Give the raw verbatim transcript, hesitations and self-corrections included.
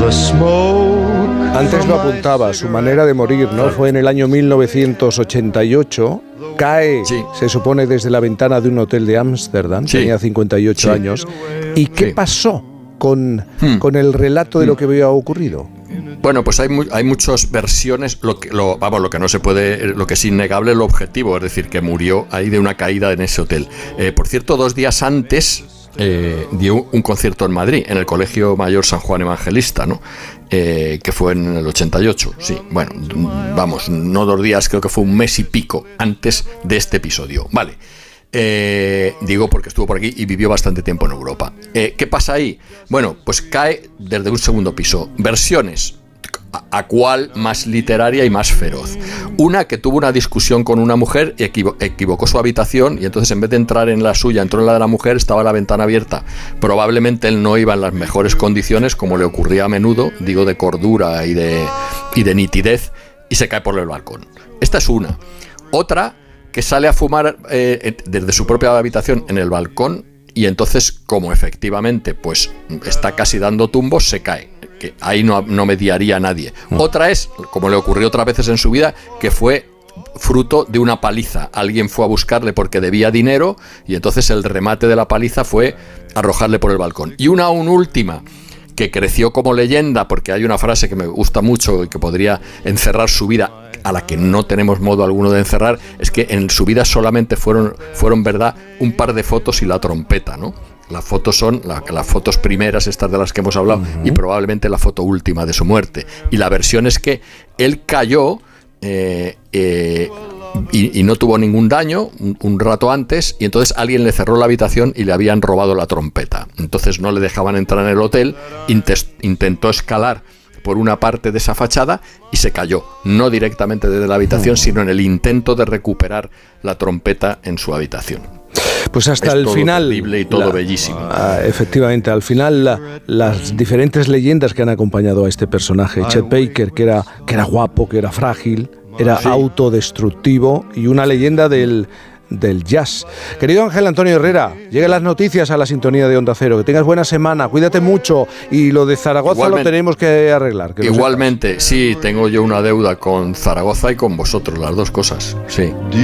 Antes lo apuntaba, su manera de morir, ¿no? Fue en el año mil novecientos ochenta y ocho. Cae, sí. se supone, desde la ventana de un hotel de Ámsterdam. Sí. Tenía cincuenta y ocho sí. años. ¿Y qué sí. pasó con, hmm. con el relato de lo que había ocurrido? Bueno, pues hay, mu- hay muchas versiones, lo que, lo, vamos, lo que no se puede, lo que es innegable, lo objetivo, es decir, que murió ahí de una caída en ese hotel. Eh, por cierto, dos días antes eh, dio un concierto en Madrid, en el Colegio Mayor San Juan Evangelista, ¿no? Eh, que fue en el ochenta y ocho, sí, bueno, vamos, no dos días, creo que fue un mes y pico antes de este episodio, vale. Eh, digo porque estuvo por aquí y vivió bastante tiempo en Europa. Eh, ¿Qué pasa ahí? Bueno, pues cae desde un segundo piso. Versiones. A, a cuál más literaria y más feroz. Una que tuvo una discusión con una mujer y equivo- equivocó su habitación y entonces en vez de entrar en la suya, entró en la de la mujer, estaba la ventana abierta. Probablemente él no iba en las mejores condiciones, como le ocurría a menudo, digo, de cordura y de, y de nitidez, y se cae por el balcón. Esta es una. Otra, que sale a fumar eh, desde su propia habitación en el balcón y entonces, como efectivamente pues está casi dando tumbos, se cae. Que ahí no, no mediaría a nadie. Mm. Otra es, como le ocurrió otras veces en su vida, que fue fruto de una paliza. Alguien fue a buscarle porque debía dinero y entonces el remate de la paliza fue arrojarle por el balcón. Y una, una última, que creció como leyenda, porque hay una frase que me gusta mucho y que podría encerrar su vida, a la que no tenemos modo alguno de encerrar, es que en su vida solamente fueron, fueron verdad, un par de fotos y la trompeta, ¿no? Las fotos son la, las fotos primeras, estas de las que hemos hablado, uh-huh. y probablemente la foto última de su muerte. Y la versión es que él cayó eh, eh, y, y no tuvo ningún daño un, un rato antes, y entonces alguien le cerró la habitación y le habían robado la trompeta. Entonces no le dejaban entrar en el hotel, intes, intentó escalar por una parte de esa fachada y se cayó, no directamente desde la habitación, sino en el intento de recuperar la trompeta en su habitación. Pues hasta es el todo final, terrible y todo la, bellísimo. Uh, efectivamente, al final la, las diferentes leyendas que han acompañado a este personaje, Chet Baker, que era, que era guapo, que era frágil, era sí. autodestructivo, y una leyenda del, del jazz. Querido Ángel Antonio Herrera, lleguen las noticias a la sintonía de Onda Cero, que tengas buena semana, cuídate mucho, y lo de Zaragoza igualmente, lo tenemos que arreglar. Que igualmente, sí, tengo yo una deuda con Zaragoza y con vosotros, las dos cosas, sí.